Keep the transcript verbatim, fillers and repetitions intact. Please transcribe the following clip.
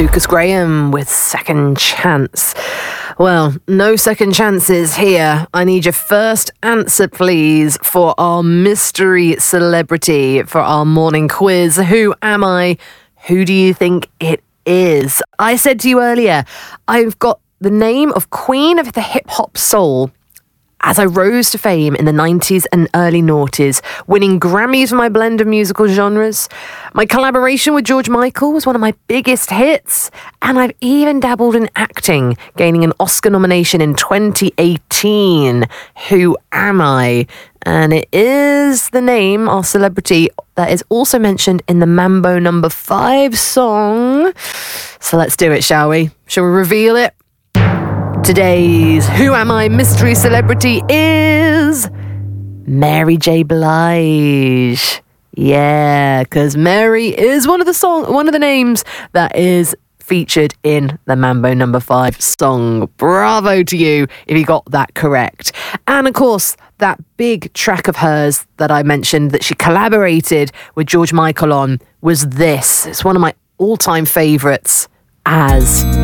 Lucas Graham with Second Chance. Well, no second chances here. I need your first answer, please, for our mystery celebrity for our morning quiz. Who am I? Who do you think it is? I said to you earlier, I've got the name of Queen of the Hip Hop Soul as I rose to fame in the nineties and early noughties, winning Grammys for my blend of musical genres. My collaboration with George Michael was one of my biggest hits, and I've even dabbled in acting, gaining an Oscar nomination in twenty eighteen. Who am I? And it is the name, our celebrity, that is also mentioned in the Mambo Number Five song. So let's do it, shall we? Shall we reveal it? Today's Who Am I mystery celebrity is Mary J. Blige. Yeah, because Mary is one of the song, one of the names that is featured in the Mambo Number Five song. Bravo to you if you got that correct. And of course, that big track of hers that I mentioned that she collaborated with George Michael on was this. It's one of my all-time favourites, As.